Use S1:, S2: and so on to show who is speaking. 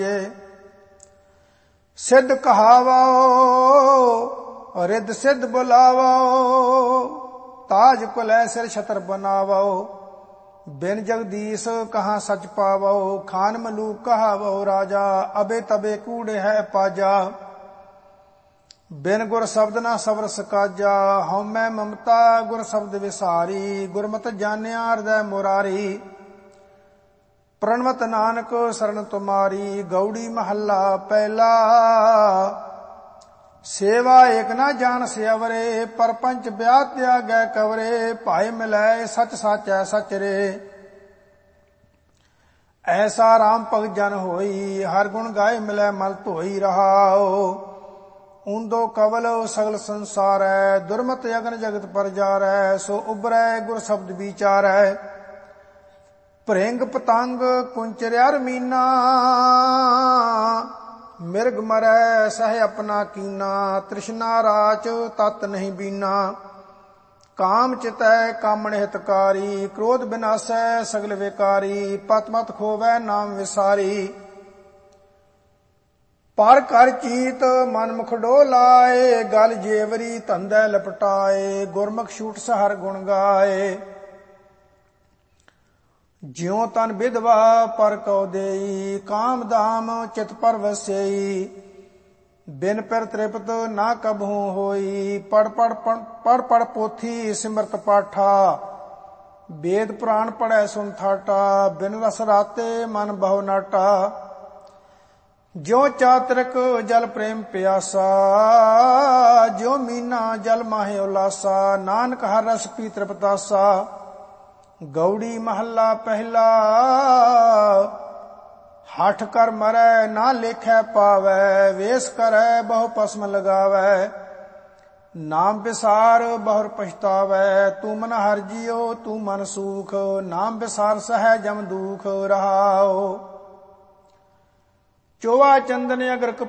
S1: सिद्ध कहावो रिद्ध सिद्ध बुलावो, ताज कुलै सिर छतर बनावो। बिन जगदीश कहाँ सच पावो, खान मलूक कहावो राजा, अबे तबे कूड़े है पाजा। बिन गुर शब्द ना सबर सकाजा, हउमੈ ममता गुर शब्द विसारी, गुरमत जानिया हृदय मुरारी। प्रणवत नानक शरण तुम्हारी, गौड़ी महला पहला। सेवा एक ना जान सियवरे, परपंच ब्याह त्यागै कवरे। भाई मिलै सच साचै सच रे, ऐसा राम भगत जन होई। हर गुण गाए मिलै मल धोई रहाओ। ऊंदो कवल सगल संसारै, दुर्मत अगन जगत पर जारै। सो उबरै गुर शब्द विचारै, भृंग पतंग कुंचर्या मीना। मिर्ग मरै सह अपना कीना, तृष्णा राच तत नहीं बीना। काम चितै कामण हितकारी, क्रोध विनाशै सगल विकारी। पत मत खोवै नाम विसारी, पर कर चीत मन मुख डोलाए। गल जेवरी धंधै लपटाए, गुरमुख छूट हर गुण गाए। ज्यों तन विधवा पर कौ देई, काम दाम चित पर वसई। बिन पर तृप्त ना कबहू होई, पढ़ पढ़ पोथी सिमरत पाठा। वेद पुराण पढ़ै सुन ठाटा, बिन रस राते मन बहु नाटा। ज्यों चातरिक जल प्रेम प्यासा, ज्यों मीना जल माहे उलासा। नानक हर रस पी तृपतासा, गौड़ी महला पहला। हठ कर मरै ना लेखै पावै, वेश करै बहु पस्म लगावै। नाम विसार बहुर पछतावै, तू मन हर जियो तू मन सूख। नाम विसार सहै जम दुख रहाओ। चोवा चंदन अगर